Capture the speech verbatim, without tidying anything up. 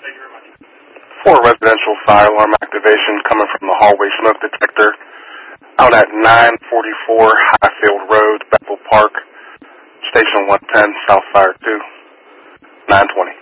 For residential fire alarm activation coming from the hallway smoke detector out at nine forty-four Highfield Road, Bethel Park, Station one ten, South Fire two, nine twenty.